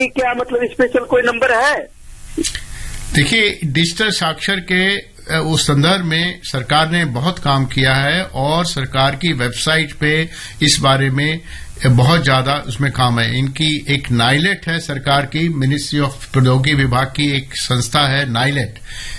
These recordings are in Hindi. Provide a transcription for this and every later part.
क्या मतलब स्पेशल कोई नंबर है? देखिए, डिजिटल साक्षर के उस संदर्भ में सरकार ने बहुत काम किया है और सरकार की वेबसाइट पे इस बारे में बहुत ज्यादा उसमें काम है। इनकी एक नाइलेट है, सरकार की मिनिस्ट्री ऑफ प्रौद्योगिकी विभाग की एक संस्था है नाइलेट,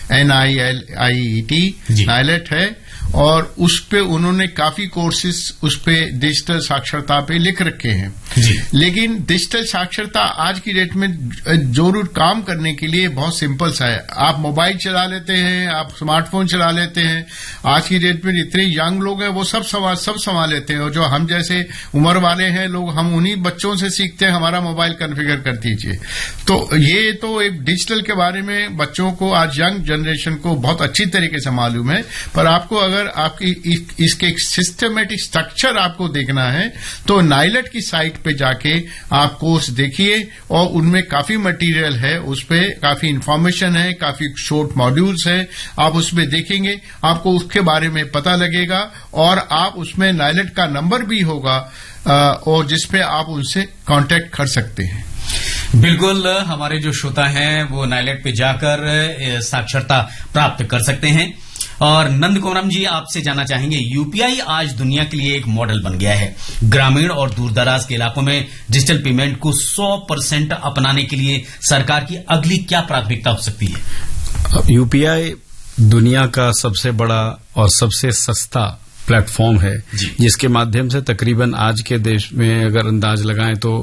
NILET नाइलेट है, और उस पे उन्होंने काफी कोर्सेज उस पे डिजिटल साक्षरता पे लिख रखे हैं। लेकिन डिजिटल साक्षरता आज की डेट में जरूर काम करने के लिए बहुत सिंपल सा है। आप मोबाइल चला लेते हैं, आप स्मार्टफोन चला लेते हैं। आज की डेट में जितने यंग लोग हैं वो सब संभाल लेते हैं, और जो हम जैसे उम्र वाले हैं लोग, हम उन्हीं बच्चों से सीखते हैं हमारा मोबाइल कॉन्फ़िगर कर दीजिए। तो ये तो एक डिजिटल के बारे में बच्चों को, आज यंग जनरेशन को बहुत अच्छी तरीके से मालूम है। पर आपको अगर आपकी इसके एक सिस्टमेटिक स्ट्रक्चर आपको देखना है तो नाइलेट की साइट पे जाके आप कोर्स देखिए, और उनमें काफी मटेरियल है, उस पे काफी इंफॉर्मेशन है, काफी शॉर्ट मॉड्यूल्स है। आप उसमें देखेंगे, आपको उसके बारे में पता लगेगा, और आप उसमें नाइलेट का नंबर भी होगा और जिसपे आप उनसे कांटेक्ट कर सकते हैं। बिल्कुल, हमारे जो श्रोता हैं वो नाइलेट पे जाकर साक्षरता प्राप्त कर सकते हैं। और नंद कोरम जी, आपसे जानना चाहेंगे, यूपीआई आज दुनिया के लिए एक मॉडल बन गया है। ग्रामीण और दूरदराज के इलाकों में डिजिटल पेमेंट को 100% अपनाने के लिए सरकार की अगली क्या प्राथमिकता हो सकती है? यूपीआई दुनिया का सबसे बड़ा और सबसे सस्ता प्लेटफॉर्म है, जिसके माध्यम से तकरीबन आज के देश में अगर अंदाज लगाएं तो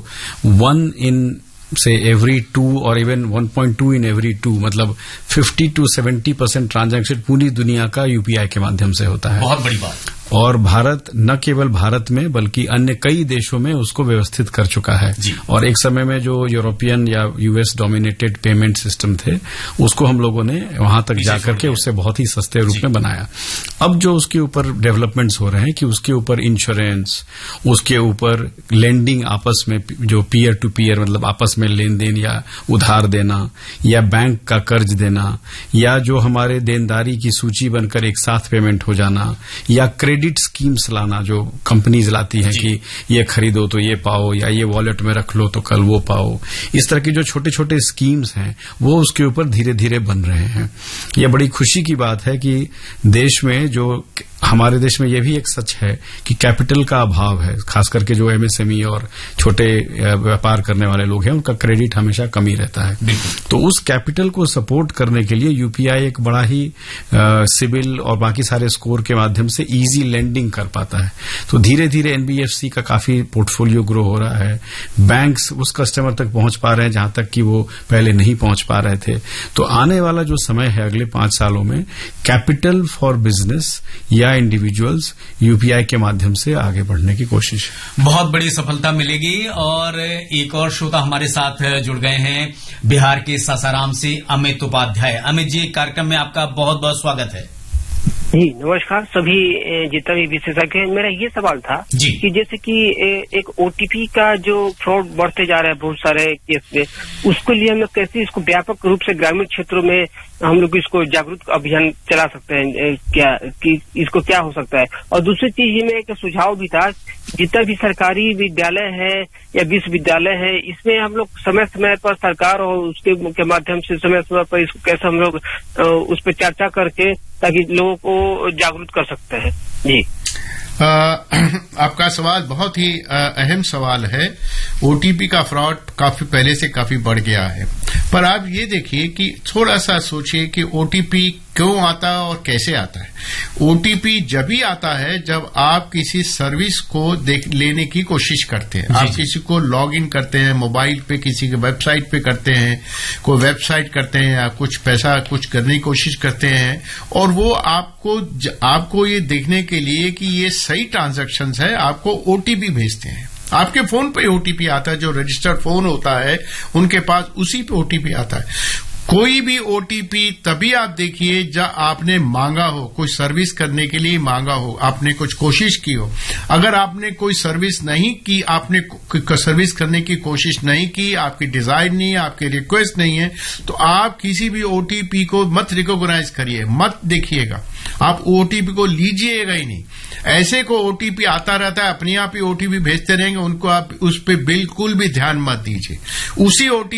1 in से एवरी 2 और इवन 1.2 in every 2, मतलब 50 to 70% ट्रांजैक्शन पूरी दुनिया का यूपीआई के माध्यम से होता है। बहुत बड़ी बात। और भारत न केवल भारत में बल्कि अन्य कई देशों में उसको व्यवस्थित कर चुका है। और एक समय में जो यूरोपियन या यूएस डोमिनेटेड पेमेंट सिस्टम थे, उसको हम लोगों ने वहां तक जाकर के उससे बहुत ही सस्ते रूप में बनाया। अब जो उसके ऊपर डेवलपमेंट्स हो रहे हैं कि उसके ऊपर इंश्योरेंस, उसके ऊपर लेंडिंग, आपस में जो पीयर टू पीयर मतलब आपस में लेन देन या उधार देना, या बैंक का कर्ज देना, या जो हमारे देनदारी की सूची बनकर एक साथ पेमेंट हो जाना, या क्रेडिट स्कीम्स लाना जो कंपनीज लाती हैं कि ये खरीदो तो ये पाओ, या ये वॉलेट में रख लो तो कल वो पाओ। इस तरह की जो छोटे छोटे स्कीम्स हैं वो उसके ऊपर धीरे धीरे बन रहे हैं। ये बड़ी खुशी की बात है कि देश में, जो हमारे देश में ये भी एक सच है कि कैपिटल का अभाव है, खास करके जो एमएसएमई और छोटे व्यापार करने वाले लोग हैं उनका क्रेडिट हमेशा कम ही रहता है। तो उस कैपिटल को सपोर्ट करने के लिए यूपीआई एक बड़ा ही सिविल और बाकी सारे स्कोर के माध्यम से इजी लेंडिंग कर पाता है। तो धीरे धीरे एनबीएफसी का काफी पोर्टफोलियो ग्रो हो रहा है, बैंक्स उस कस्टमर तक पहुंच पा रहे हैं जहां तक कि वो पहले नहीं पहुंच पा रहे थे। तो आने वाला जो समय है अगले 5 सालों में, कैपिटल फॉर बिजनेस या इंडिविजुअल्स यूपीआई के माध्यम से आगे बढ़ने की कोशिश, बहुत बड़ी सफलता मिलेगी। और एक और श्रोता हमारे साथ जुड़ गए हैं बिहार के सासाराम से, अमित उपाध्याय। अमित जी, कार्यक्रम में आपका बहुत बहुत स्वागत है। जी नमस्कार सभी जितना भी विशेषज्ञ हैं। मेरा ये सवाल था कि जैसे कि एक ओटीपी का जो फ्रॉड बढ़ते जा रहा है बहुत सारे केस में, उसके लिए हम लोग कैसे इसको व्यापक रूप से ग्रामीण क्षेत्रों में हम लोग इसको जागरूक अभियान चला सकते हैं, क्या कि इसको क्या हो सकता है? और दूसरी चीज ये मेरा एक सुझाव भी था, जितना भी सरकारी विद्यालय है या विश्वविद्यालय है, इसमें हम लोग समय समय पर सरकार और उसके माध्यम से समय समय पर इसको कैसे हम लोग उस पर चर्चा करके ताकि लोगों को जागरूक कर सकते हैं। जी आपका सवाल बहुत ही अहम सवाल है। ओटीपी का फ्रॉड काफी पहले से काफी बढ़ गया है, पर आप ये देखिए कि थोड़ा सा सोचिए कि ओटीपी क्यों आता है और कैसे आता है। ओटीपी जब भी आता है जब आप किसी सर्विस को लेने की कोशिश करते हैं। आप किसी को लॉग इन करते हैं मोबाइल पे, किसी के वेबसाइट पे करते हैं, कोई वेबसाइट करते हैं, या कुछ पैसा कुछ करने की कोशिश करते हैं, और वो आपको ये देखने के लिए कि ये सही ट्रांजैक्शंस है, आपको ओटीपी भेजते हैं। आपके फोन पे ओटीपी आता है, जो रजिस्टर्ड फोन होता है उनके पास उसी पे ओटीपी आता है। कोई भी ओटीपी तभी आप देखिए जब आपने मांगा हो, कोई सर्विस करने के लिए मांगा हो, आपने कुछ कोशिश की हो। अगर आपने कोई सर्विस नहीं की, आपने सर्विस करने की कोशिश नहीं की, आपकी डिजायर नहीं है, आपकी रिक्वेस्ट नहीं है, तो आप किसी भी ओटीपी को मत रिकॉग्नाइज करिए, मत देखिएगा, आप ओटीपी को लीजिएगा ही नहीं। ऐसे को ओटीपी आता रहता है, अपने आप ही ओटीपी भेजते रहेंगे, उनको आप उस पर बिल्कुल भी ध्यान मत दीजिए। उसी ओटीपी